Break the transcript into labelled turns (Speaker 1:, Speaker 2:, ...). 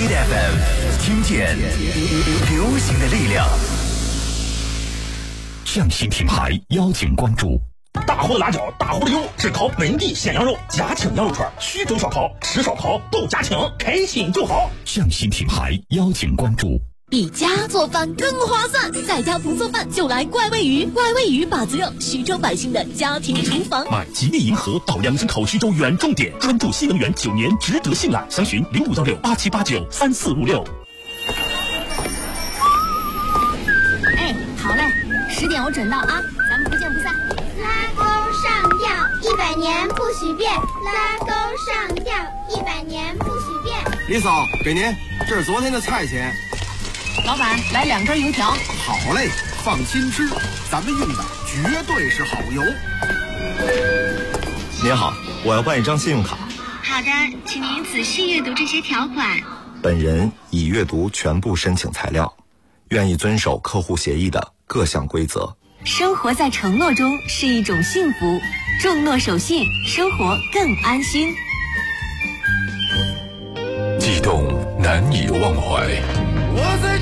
Speaker 1: Hit FM， 听见流行的力量。匠心品牌邀请关注。
Speaker 2: 大户的辣椒，大户的油，只烤本地鲜羊肉，家庭羊肉串，徐州烧烤，吃烧烤都家庭，开心就好。
Speaker 1: 匠心品牌邀请关注。
Speaker 3: 比家做饭更划算，在家不做饭就来怪味鱼，怪味鱼把子肉，徐州百姓的家庭厨房。
Speaker 2: 买吉利银河到阳澄口徐州远重点，专注新能源9年，值得信赖。详询051687893456。
Speaker 4: 哎，好嘞，10点我准到啊，咱们不见不散。
Speaker 5: 拉钩上吊，100年不许变。拉钩上吊，100年不许变。
Speaker 6: 李嫂，给您，这是昨天的菜钱。
Speaker 4: 老板，来2根油条。
Speaker 6: 好嘞，放心吃，咱们用的绝对是好油。
Speaker 7: 您好，我要办一张信用卡。
Speaker 5: 好的，请您仔细阅读这些条款。
Speaker 7: 本人已阅读全部申请材料，愿意遵守客户协议的各项规则。
Speaker 4: 生活在承诺中是一种幸福，重诺守信，生活更安心。
Speaker 1: 悸动难以忘怀。
Speaker 6: 我在